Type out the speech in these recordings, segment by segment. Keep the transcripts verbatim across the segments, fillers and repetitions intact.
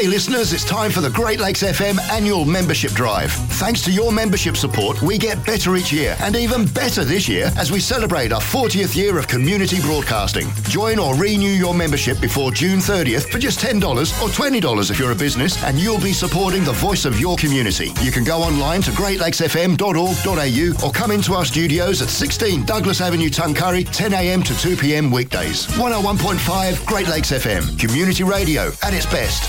Hey listeners, it's time for the Great Lakes F M annual membership drive. Thanks to your membership support, we get better each year, and even better this year as we celebrate our fortieth year of community broadcasting. Join or renew your membership before June thirtieth for just ten dollars or twenty dollars if you're a business, and you'll be supporting the voice of your community. You can go online to great lakes f m dot org dot a u or come into our studios at sixteen Douglas Avenue, Tuncurry, ten a m to two p m weekdays. one oh one point five Great Lakes F M, community radio at its best.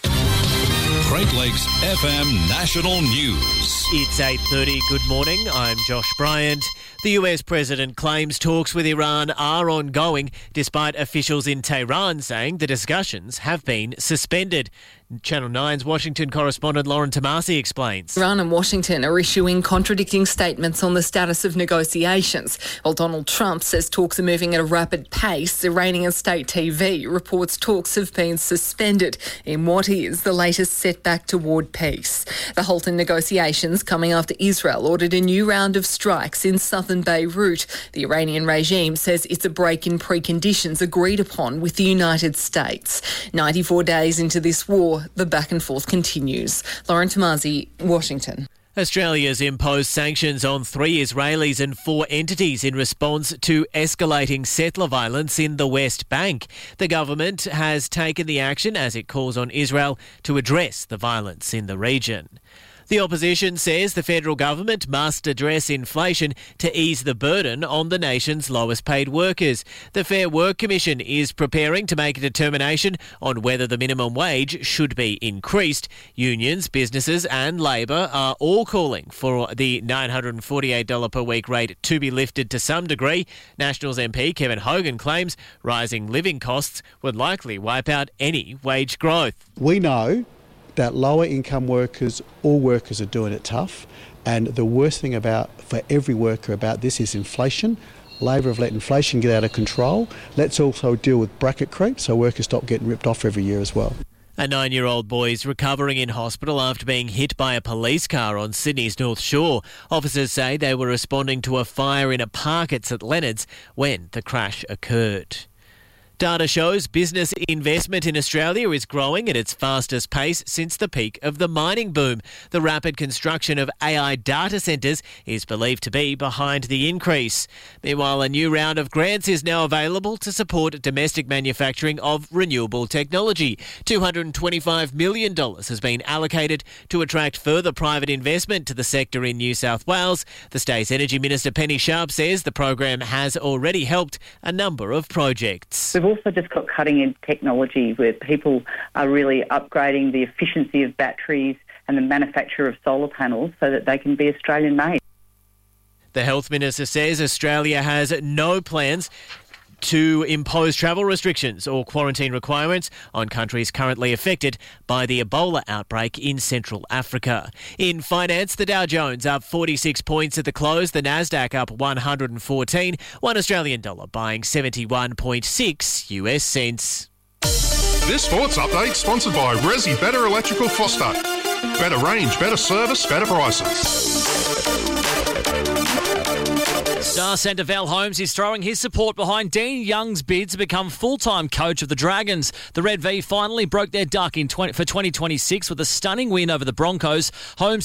Great Lakes F M National News. It's eight thirty. Good morning. I'm Josh Bryant. The U S president claims talks with Iran are ongoing, despite officials in Tehran saying the discussions have been suspended. Channel nine's Washington correspondent Lauren Tomasi explains. Iran and Washington are issuing contradicting statements on the status of negotiations. While Donald Trump says talks are moving at a rapid pace, Iranian state T V reports talks have been suspended in what is the latest setback toward peace. The halt in negotiations coming after Israel ordered a new round of strikes in southern Beirut. The Iranian regime says it's a break in preconditions agreed upon with the United States. ninety-four days into this war, the back and forth continues. Lauren Tomasi, Washington. Australia's imposed sanctions on three Israelis and four entities in response to escalating settler violence in the West Bank. The government has taken the action as it calls on Israel to address the violence in the region. The opposition says the federal government must address inflation to ease the burden on the nation's lowest paid workers. The Fair Work Commission is preparing to make a determination on whether the minimum wage should be increased. Unions, businesses and Labor are all calling for the nine hundred forty-eight dollars per week rate to be lifted to some degree. Nationals M P Kevin Hogan claims rising living costs would likely wipe out any wage growth. We know that lower income workers, all workers are doing it tough, and the worst thing about for every worker about this is inflation. Labor have let inflation get out of control. Let's also deal with bracket creep so workers stop getting ripped off every year as well. A nine-year-old boy is recovering in hospital after being hit by a police car on Sydney's North Shore. Officers say they were responding to a fire in a park at St Leonard's when the crash occurred. Data shows business investment in Australia is growing at its fastest pace since the peak of the mining boom. The rapid construction of A I data centres is believed to be behind the increase. Meanwhile, a new round of grants is now available to support domestic manufacturing of renewable technology. two hundred twenty-five million dollars has been allocated to attract further private investment to the sector in New South Wales. The state's Energy Minister Penny Sharp says the program has already helped a number of projects. We've also just got cutting-edge technology where people are really upgrading the efficiency of batteries and the manufacture of solar panels so that they can be Australian-made. The Health Minister says Australia has no plans to impose travel restrictions or quarantine requirements on countries currently affected by the Ebola outbreak in Central Africa. In finance, the Dow Jones up forty-six points at the close, the Nasdaq up one hundred fourteen, one Australian dollar buying seventy-one point six U S cents. This sports update sponsored by Resi Better Electrical Foster. Better range, better service, better prices. Star centre Val Holmes is throwing his support behind Dean Young's bid to become full-time coach of the Dragons. The Red V finally broke their duck in twenty, for twenty twenty-six with a stunning win over the Broncos. Holmes